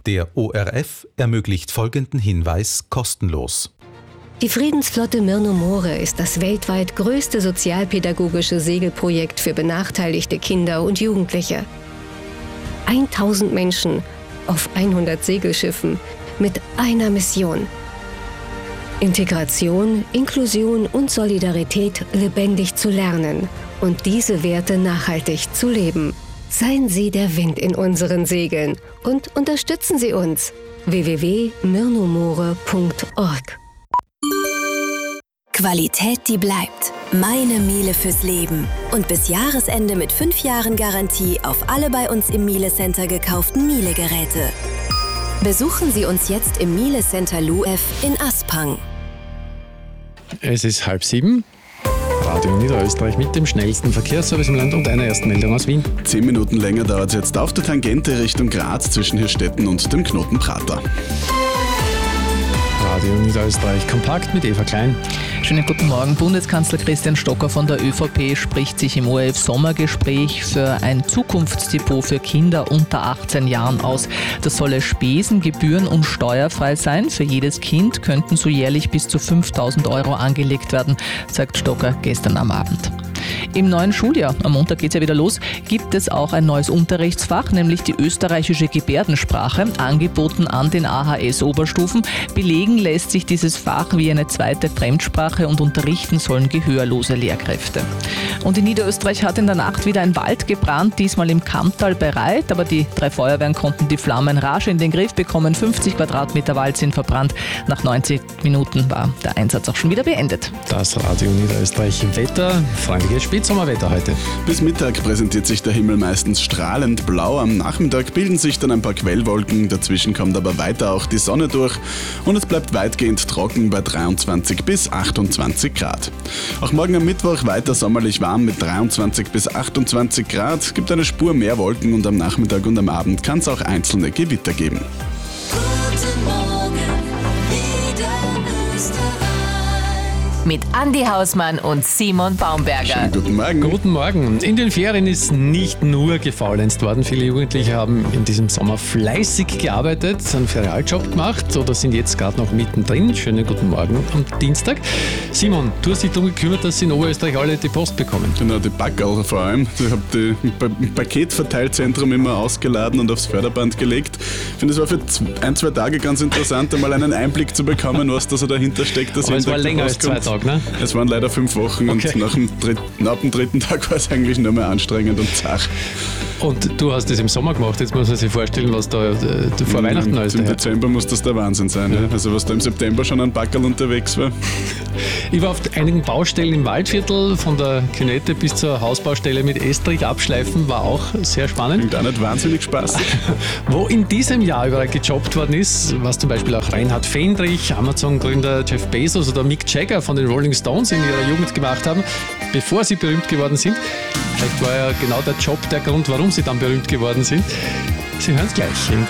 Der ORF ermöglicht folgenden Hinweis kostenlos. Die Friedensflotte Myrno-More ist das weltweit größte sozialpädagogische Segelprojekt für benachteiligte Kinder und Jugendliche. 1000 Menschen auf 100 Segelschiffen mit einer Mission: Integration, Inklusion und Solidarität lebendig zu lernen und diese Werte nachhaltig zu leben. Seien Sie der Wind in unseren Segeln und unterstützen Sie uns. www.myrnomore.org. Qualität, die bleibt. Meine Miele fürs Leben. Und bis Jahresende mit 5 Jahren Garantie auf alle bei uns im Miele Center gekauften Miele-Geräte. Besuchen Sie uns jetzt im Miele Center LUEF in Aspang. Es ist 6:30. Radio Niederösterreich mit dem schnellsten Verkehrsservice im Land und einer ersten Meldung aus Wien. 10 Minuten länger dauert es jetzt auf der Tangente Richtung Graz zwischen Hirstetten und dem Knoten Prater. Radio Niederösterreich kompakt mit Eva Klein. Schönen guten Morgen. Bundeskanzler Christian Stocker von der ÖVP spricht sich im ORF-Sommergespräch für ein Zukunftsdepot für Kinder unter 18 Jahren aus. Das solle spesen-, gebühren- und steuerfrei sein. Für jedes Kind könnten so jährlich bis zu 5.000 Euro angelegt werden, sagt Stocker gestern am Abend. Im neuen Schuljahr, am Montag geht es ja wieder los, gibt es auch ein neues Unterrichtsfach, nämlich die österreichische Gebärdensprache, angeboten an den AHS-Oberstufen. Belegen lässt sich dieses Fach wie eine zweite Fremdsprache und unterrichten sollen gehörlose Lehrkräfte. Und in Niederösterreich hat in der Nacht wieder ein Wald gebrannt, diesmal im Kammtal bei Reit, aber die 3 Feuerwehren konnten die Flammen rasch in den Griff bekommen. 50 Quadratmeter Wald sind verbrannt. Nach 90 Minuten war der Einsatz auch schon wieder beendet. Das Radio Niederösterreich Wetter, freundliches Spätsommerwetter heute. Bis Mittag präsentiert sich der Himmel meistens strahlend blau. Am Nachmittag bilden sich dann ein paar Quellwolken. Dazwischen kommt aber weiter auch die Sonne durch. Und es bleibt weitgehend trocken bei 23 bis 28 Grad. Auch morgen am Mittwoch weiter sommerlich warm mit 23 bis 28 Grad. Es gibt eine Spur mehr Wolken und am Nachmittag und am Abend kann es auch einzelne Gewitter geben. Guten Morgen, Niederösterreich. Mit Andi Hausmann und Simon Baumberger. Schönen guten Morgen. Guten Morgen. In den Ferien ist nicht nur gefaulenzt worden. Viele Jugendliche haben in diesem Sommer fleißig gearbeitet, einen Ferialjob gemacht oder sind jetzt gerade noch mittendrin. Schönen guten Morgen am Dienstag. Simon, du hast dich darum gekümmert, dass in Oberösterreich alle die Post bekommen. Genau, die Packerl vor allem. Ich habe die im Paketverteilzentrum immer ausgeladen und aufs Förderband gelegt. Ich finde, es war für 1-2 Tage ganz interessant, einmal einen Einblick zu bekommen, was da so dahinter steckt. Aber es war länger als 2 Tage, ne? Es waren leider 5 Wochen und nach dem dritten Tag war es eigentlich nur mehr anstrengend und zach. Und du hast das im Sommer gemacht. Jetzt muss man sich vorstellen, was da vor Weihnachten alles Im Dezember muss das der Wahnsinn sein. Ja. Also was da im September schon an Packerl unterwegs war. Ich war auf einigen Baustellen im Waldviertel, von der Künette bis zur Hausbaustelle mit Estrich abschleifen, war auch sehr spannend. Klingt auch nicht wahnsinnig spaßig. Wo in diesem Jahr überall gejobbt worden ist, was zum Beispiel auch Reinhard Fendrich, Amazon-Gründer Jeff Bezos oder Mick Jagger von den Rolling Stones in ihrer Jugend gemacht haben, bevor sie berühmt geworden sind. Vielleicht war ja genau der Job der Grund, warum sie dann berühmt geworden sind. Sie hören es gleich im